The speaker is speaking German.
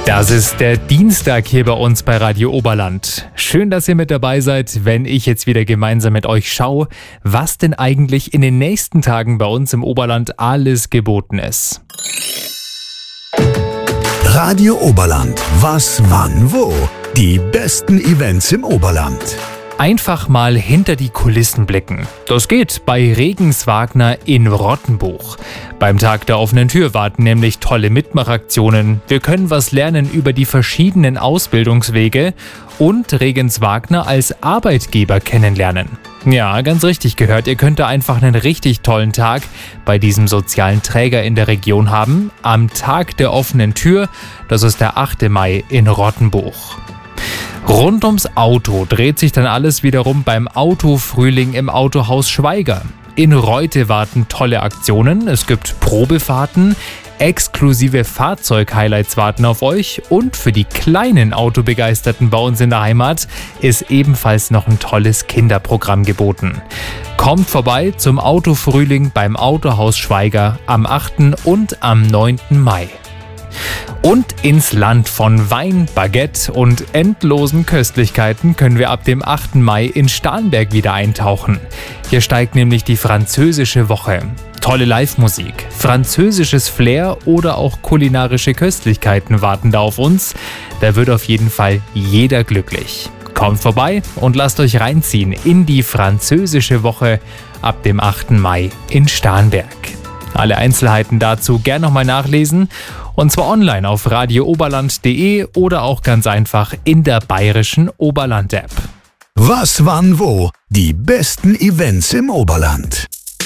Das ist der Dienstag hier bei uns bei Radio Oberland. Schön, dass ihr mit dabei seid, wenn ich jetzt wieder gemeinsam mit euch schaue, was denn eigentlich in den nächsten Tagen bei uns im Oberland alles geboten ist. Radio Oberland. Was, wann, wo? Die besten Events im Oberland. Einfach mal hinter die Kulissen blicken. Das geht bei Regenswagner in Rottenbuch. Beim Tag der offenen Tür warten nämlich tolle Mitmachaktionen. Wir können was lernen über die verschiedenen Ausbildungswege und Regenswagner als Arbeitgeber kennenlernen. Ja, ganz richtig gehört, ihr könnt da einfach einen richtig tollen Tag bei diesem sozialen Träger in der Region haben. Am Tag der offenen Tür, das ist der 8. Mai in Rottenbuch. Rund ums Auto dreht sich dann alles wiederum beim Autofrühling im Autohaus Schweiger. In Reute warten tolle Aktionen, es gibt Probefahrten, exklusive Fahrzeug-Highlights warten auf euch und für die kleinen Autobegeisterten bei uns in der Heimat ist ebenfalls noch ein tolles Kinderprogramm geboten. Kommt vorbei zum Autofrühling beim Autohaus Schweiger am 8. und am 9. Mai. Und ins Land von Wein, Baguette und endlosen Köstlichkeiten können wir ab dem 8. Mai in Starnberg wieder eintauchen. Hier steigt nämlich die französische Woche. Tolle Live-Musik, französisches Flair oder auch kulinarische Köstlichkeiten warten da auf uns. Da wird auf jeden Fall jeder glücklich. Kommt vorbei und lasst euch reinziehen in die französische Woche ab dem 8. Mai in Starnberg. Alle Einzelheiten dazu gern nochmal nachlesen und zwar online auf radiooberland.de oder auch ganz einfach in der bayerischen Oberland-App. Was, wann, wo? Die besten Events im Oberland.